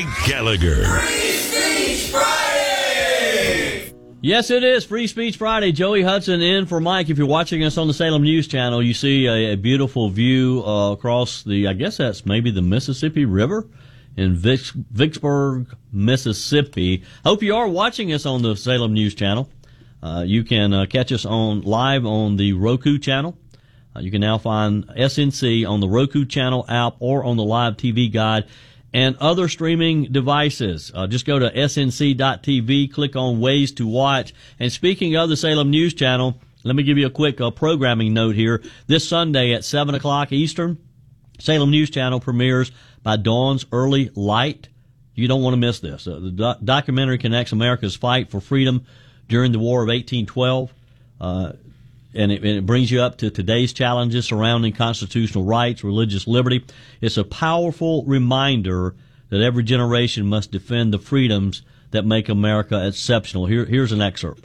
Mike Gallagher. Free Speech Friday! Yes, it is Free Speech Friday. Joey Hudson in for Mike. If you're watching us on the Salem News Channel, you see a beautiful view across the, I guess that's maybe the Mississippi River in Vicksburg, Mississippi. Hope you are watching us on the Salem News Channel. You can catch us live on the Roku channel. You can now find SNC on the Roku channel app or on the live TV guide and other streaming devices. Just go to snc.tv, click on Ways to Watch. And speaking of the Salem News Channel, let me give you a quick programming note here. This Sunday at 7 o'clock Eastern, Salem News Channel premieres by Dawn's Early Light. You don't want to miss this. The documentary connects America's fight for freedom during the War of 1812. And it brings you up to today's challenges surrounding constitutional rights, religious liberty. It's a powerful reminder that every generation must defend the freedoms that make America exceptional. Here's an excerpt.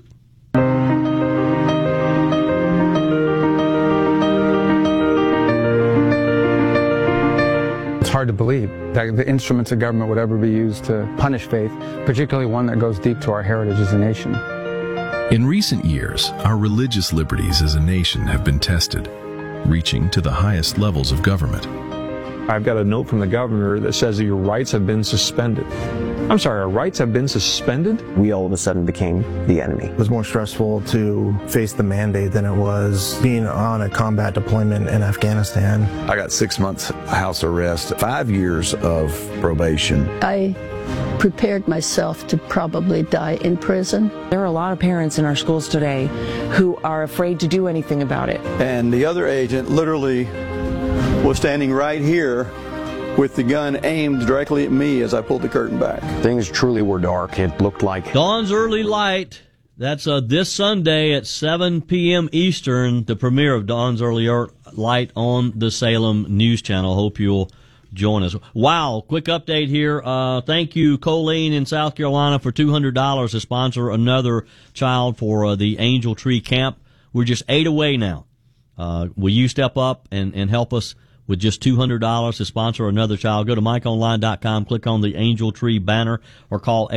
It's hard to believe that the instruments of government would ever be used to punish faith, particularly one that goes deep to our heritage as a nation. In recent years, our religious liberties as a nation have been tested, reaching to the highest levels of government. I've got a note from the governor that says that your rights have been suspended. I'm sorry, our rights have been suspended? We all of a sudden became the enemy. It was more stressful to face the mandate than it was being on a combat deployment in Afghanistan. I got 6 months house arrest, 5 years of probation. I prepared myself to probably die in prison. There are a lot of parents in our schools today who are afraid to do anything about it. And the other agent literally was standing right here with the gun aimed directly at me as I pulled the curtain back. Things truly were dark. It looked like Dawn's Early Light. That's this Sunday at 7 p.m. Eastern, the premiere of Dawn's Early Light on the Salem News Channel. Hope you'll join us. Wow, quick update here. Thank you, Colleen in South Carolina, for $200 to sponsor another child for the Angel Tree Camp. We're just 8 away now. Will you step up and help us with just $200 to sponsor another child? Go to MikeOnline.com, click on the Angel Tree banner, or call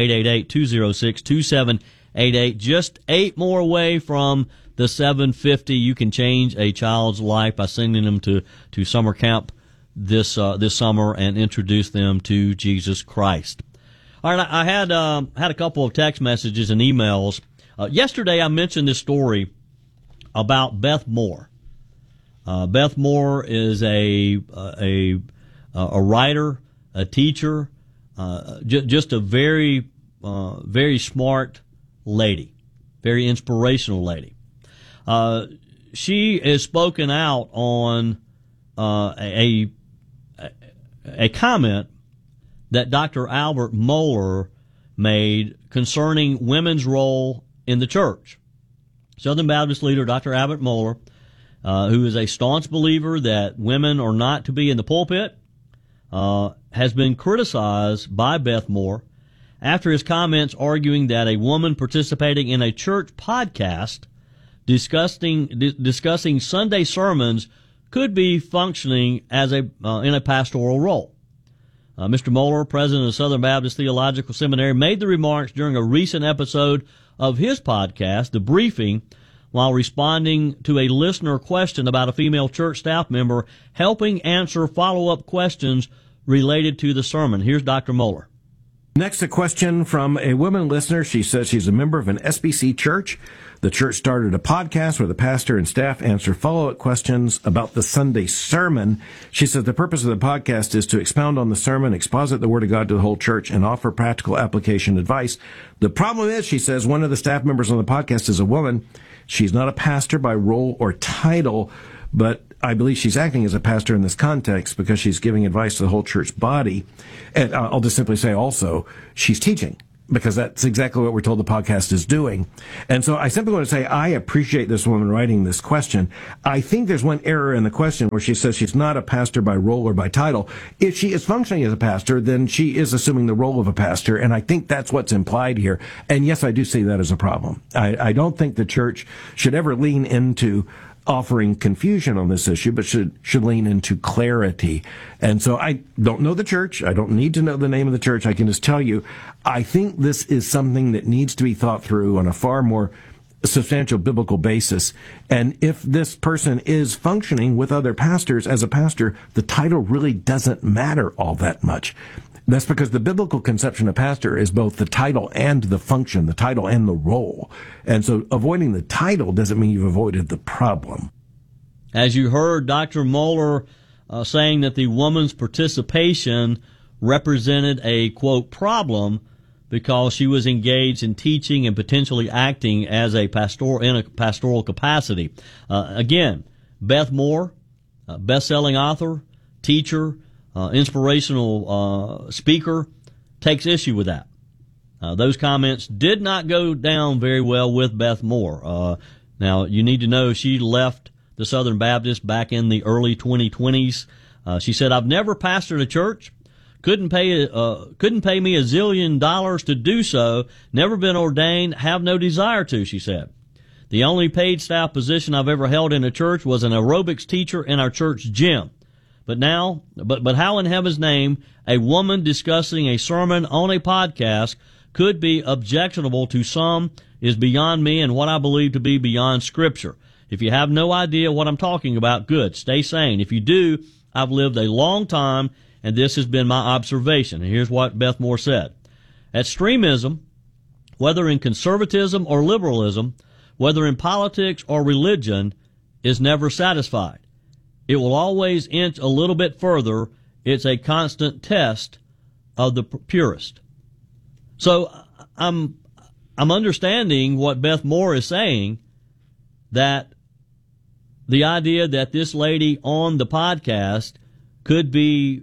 888-206-2788. Just 8 more away from the $750. You can change a child's life by sending them to summer camp this summer and introduce them to Jesus Christ. All right, I had a couple of text messages and emails. Yesterday I mentioned this story about Beth Moore. Beth Moore is a writer, a teacher, just a very smart lady, very inspirational lady. She has spoken out on a comment that Dr. Albert Mohler made concerning women's role in the church. Southern Baptist leader Dr. Albert Mohler, who is a staunch believer that women are not to be in the pulpit, has been criticized by Beth Moore after his comments arguing that a woman participating in a church podcast discussing Sunday sermons could be functioning as in a pastoral role. Mr. Mohler, president of Southern Baptist Theological Seminary, made the remarks during a recent episode of his podcast, The Briefing, while responding to a listener question about a female church staff member helping answer follow-up questions related to the sermon. Here's Dr. Mohler. Next, a question from a woman listener. She says she's a member of an SBC church. The church started a podcast where the pastor and staff answer follow-up questions about the Sunday sermon. She says the purpose of the podcast is to expound on the sermon, exposit the Word of God to the whole church, and offer practical application advice. The problem is, she says, one of the staff members on the podcast is a woman. She's not a pastor by role or title, but I believe she's acting as a pastor in this context because she's giving advice to the whole church body. And I'll just simply say also, she's teaching, because that's exactly what we're told the podcast is doing. And so I simply want to say I appreciate this woman writing this question. I think there's one error in the question where she says she's not a pastor by role or by title. If she is functioning as a pastor, then she is assuming the role of a pastor, and I think that's what's implied here. And yes, I do see that as a problem. I don't think the church should ever lean into offering confusion on this issue, but should lean into clarity. And so I don't know the church. I don't need to know the name of the church. I can just tell you, I think this is something that needs to be thought through on a far more substantial biblical basis. And if this person is functioning with other pastors as a pastor, the title really doesn't matter all that much. That's because the biblical conception of pastor is both the title and the function, the title and the role. And so avoiding the title doesn't mean you've avoided the problem. As you heard Dr. Mohler saying that the woman's participation represented a, quote, problem because she was engaged in teaching and potentially acting as a pastoral capacity. Again, Beth Moore, best-selling author, teacher, inspirational speaker, takes issue with that. Those comments did not go down very well with Beth Moore. Now, you need to know she left the Southern Baptist back in the early 2020s. She said, "I've never pastored a church. Couldn't pay me $1 zillion to do so. Never been ordained. Have no desire to," she said. "The only paid staff position I've ever held in a church was an aerobics teacher in our church gym. But how in heaven's name a woman discussing a sermon on a podcast could be objectionable to some is beyond me and what I believe to be beyond Scripture. If you have no idea what I'm talking about, good. Stay sane. If you do, I've lived a long time, and this has been my observation." And here's what Beth Moore said. "Extremism, whether in conservatism or liberalism, whether in politics or religion, is never satisfied. It will always inch a little bit further. It's a constant test of the purist." So I'm understanding what Beth Moore is saying, that the idea that this lady on the podcast could be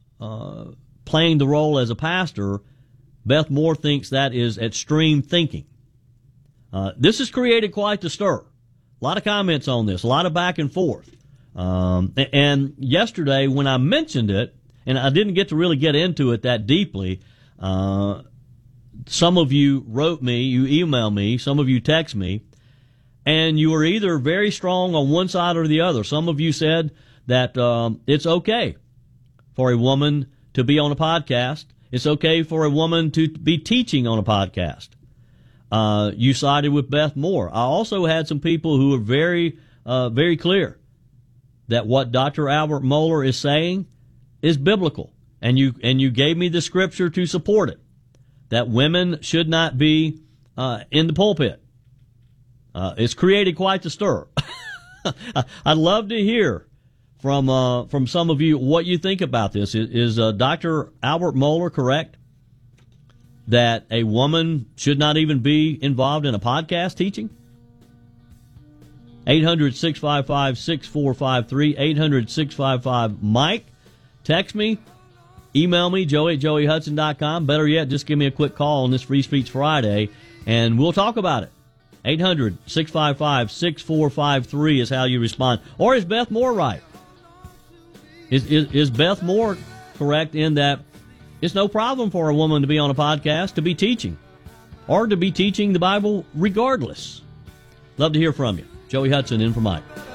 playing the role as a pastor, Beth Moore thinks that is extreme thinking. This has created quite the stir. A lot of comments on this, a lot of back and forth. And yesterday when I mentioned it, and I didn't get to really get into it that deeply, some of you wrote me, you emailed me, some of you text me, and you were either very strong on one side or the other. Some of you said that it's okay for a woman to be on a podcast. It's okay for a woman to be teaching on a podcast. You sided with Beth Moore. I also had some people who were very, very clear that what Dr. Albert Mohler is saying is biblical, and you gave me the scripture to support it, that women should not be in the pulpit. It's created quite the stir. I'd love to hear from some of you what you think about this. Is Dr. Albert Mohler correct that a woman should not even be involved in a podcast teaching? 800-655-6453, 800-655-MIKE. Text me, email me, joey@joeyhudson.com. Better yet, just give me a quick call on this Free Speech Friday, and we'll talk about it. 800-655-6453 is how you respond. Or is Beth Moore right? Is Beth Moore correct in that it's no problem for a woman to be on a podcast, to be teaching, or to be teaching the Bible regardless? Love to hear from you. Joey Hudson in for Mike.